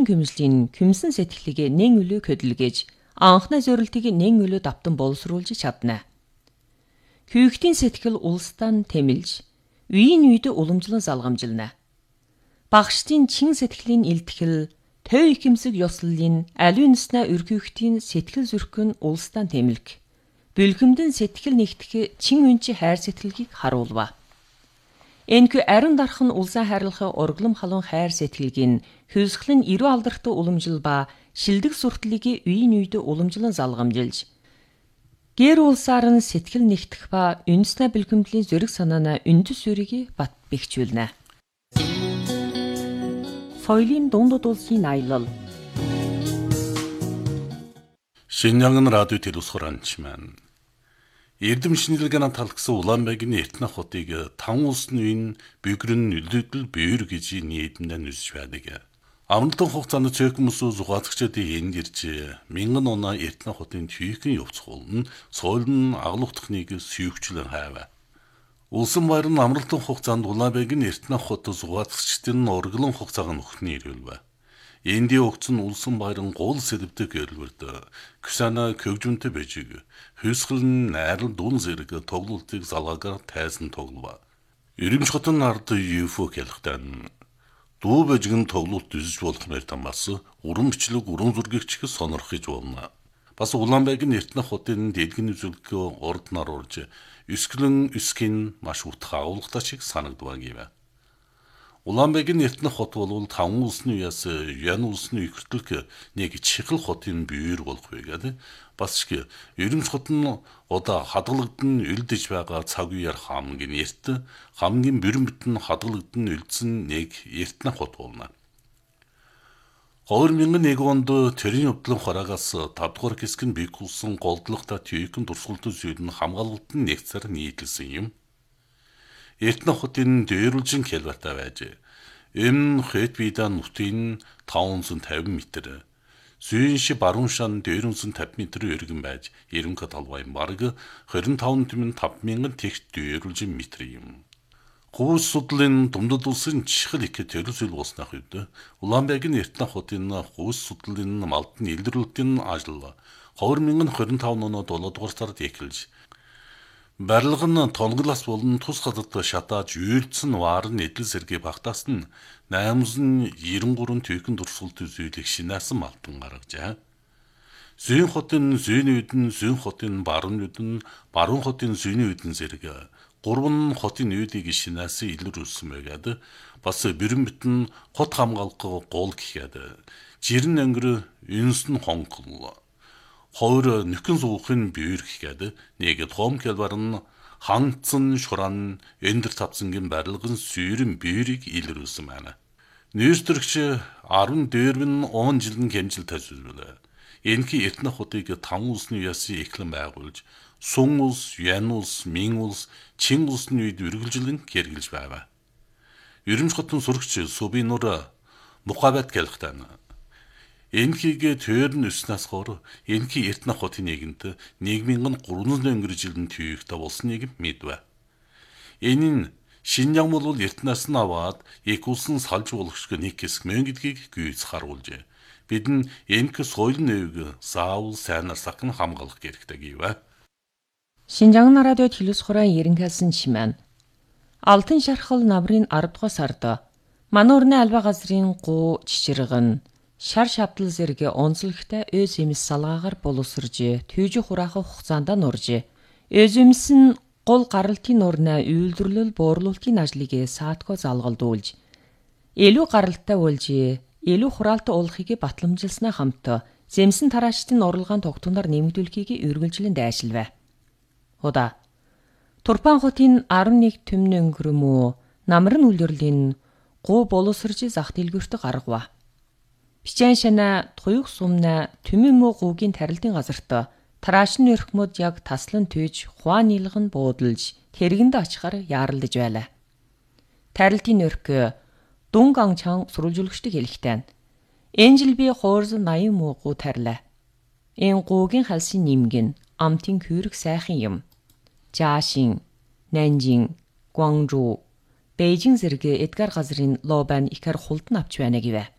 урлагийн күмжлийн күмсэн сэтгэлийг нэн өлөө көдөлгэж, анхны зорилтыг нэн өлөө давтан боловсруулж чадна. Хүүхдийн сэтгэл улстан тэмэлж, үеийн үед уламжлан залгамжилна. Багштын чин сэтгэлийн илтгэл, төв ихэмсэг ёслолын аливаа нэснэ өргөөхтийн сэтгэл зүрхэн улстан тэмэлг. Бүлгэмдэн сэтгэл нэгтгэх чин үнчи хайр сэтгэлгийг харуулва. Энэхүү ариун дархан улсаа хайрлахын урглам халуун хайр сэтгэлгийн хөвсгөлн эрүү алдартай уламжил ба шилдэг сурталыг үеийн үед уламжлан залгамжилж, гэр улсаар нь сэтгэл нэгтгэх ба үндэснэ бэлгэмдлийн зүрх санаана үндэс үрийг бат бэхжүүлнэ. Соёлын дундад улсын аялал. Шинжянган радио телевизээр анчман. Эрдэм шинжилгээний талхсан Улаанбайгийн Эрдэнэ хотыг 5 улсын үеийн бүгрэн нөлөөдөл бээр гэж нийтмэн үзэж байдаг. Амралтын хугацаанд цөөхмөс зугаацагчдын энд ирж мянган оноо Эрдэнэ хотын түйхэн явцгуулн соёлын аглуултхныг сүйвчлэн хайв. Улсын баяр нь амралтын хугацаанд Улаанбайгийн Эрдэнэ хот зугаацагчдын урглан хугацааг нөхний ирүүлв. Энди өгцөн улсын баярын гол сэлбдэг гэрэлвэрд Ксана көвжүнтэй бэжиг хөөсгөлн найрал дүн зэрэг тоглолтыг залгаагаар тайсан тоглов. Ирэмж хотын ард UFO хэлхтэн дүү бэжигэн тоглолт үзэж болох нэртэн бас уран бичлэг уран зургийг ч сонирхож болно. Бас Улаанбайгийн Эрдэнэ хотын дэлгэн үзүүлэлтөө урд нар урж өсгөлн өсгөн маш утга агуулгатай шиг санагдваа гэв. Улаанбайгийн Эрдэнэ хот бол 5 улсны үеэс Ян улсны ихртлэг нэг чихэл хотын бээр болох байгаад бас ч Ирэмж хот нь одоо хадгалагдсан үлдэж байгаа цаг үеэр хамгийн эрт хамгийн бүрэн бүтэн хадгалагдсан үлдсэн нэг Эрдэнэ хот болно. 2001 онд төрийн явдлын хараагаас 5 дугаар хэсэг нь бийгүүлсэн голдлогтой түйхэн дурсгалт зүйл нь хамгаалалтын нэг цар нийтлсэн юм. Эрдэнэ хотын дээрүлжин километр байж. Хэт бидан нүтийн 550 м. Зүйнши баруун шан 450 м өргөн байж, Ирэмгэ талбай бараг 25,500 тэгт дээрүлжин метр юм. Хөөс судлалын дундад улсын чихэл их төрөлсөл болснах үед Улаанбайгийн Эрдэнэ хотын хөөс судлалын малдан илрүүлэлтийн ажил 2025 оны 7 дугаар сард эхэлж барилга нь тонголоос болон тус газарт шатааж үйлдсэн ваар нь эдэл сэргээ багтаас нь 893 түйхэн дурсгалт зүйлийг шинаасан малтан гаргажээ. Зүйн хотын зүйн үйдэн, зүйн хотын баруун үйдэн, баруун хотын зүйн үйдэн зэрэг 3 хотын үйдийг шинаасан илрүүлсэн байгаад бас бүрэн бүтэн хот хамгаалах гол гэхэд жирэн ангир үнс нь хонхол хойр нөхөн суухын бээр гэхэд нэг том келбар нь хангацсан шуран эндэр тавцангийн барилгын сүйрэн бээрийг илрүүлсэн байна. Нийслэгч 10 дээрвэн 10 жилийн хэмжил тасварлаа. Энэхий Эрдэнэ хотыг 5 улсны ясын эхлэн байгуулж Сун улс, Ян улс, Мин улс, Чин улсны үед үргэлжлэн хэрэгжилж байв. Ирэмж хотын сурагч Субинур Мукабат хэлхтэн энэхийг төрн өснөөс гоор энэхий Эрдэнэ хотын нэгэнт 1300 жилийн түйхтэй болсныг мэдвэ. Энэ нь Шинжян бол Эрдэнэс нь аваад их улсын салж болгох нэг хэсэг мөн гэдгийг гүйц харуулжээ. Бид нь энэхүү соёлын нэвг заавал сайнаар сахин хамгаалах хэрэгтэй гэвэ. Шинжянган радио телевизхорын ерөнхийлсөн чимэн. Алтан шархал намрын 10 дугаар сард Мануурны альва газрын гуу чичиргэн шар шавтал зэрэг онцлогтой өс эмс салгаагаар боловсрж түйж хураахын хугацаанд нурж өс эмс нь гол гаралтын нурна үйлдвэрлэл буурлуулалтын ажлыг саатко залгалдуулж илүү гаралтай болж илүү хураалттай уулахыг батламжилснаа хамт зэмсэн тараачдын уралгаан тогтноор нэмэгдүүлэхийг үргэлжлэн дайшилвэ. Удаа Турпан хотын 11 төмнө өнгөрөмөө намрын үлрлийн гуу боловсрж зах дэлгүүрт гаргав. Бичэн шана туйг сумна төмөн мө гуугийн тарилтын газарт тараашны өрхмөд яг таслан түйж хуаа нийлгэн буудалж тэргэнд очихаар яаралдж байлаа. Тарилтын өрх дүн ганчан сурвалжуулагчдыг хэлэхтэн. Энэ жил би хуурз 80 муу гуу тарилаа. Энэ гуугийн халсын нэмгэн амтын хүрэг сайхан юм. Жаашин, Нанжин, Гуанчжоу, Бээжин зэрэг эдгээр газрын лобан ихэр хулдан авч байна гэвэ.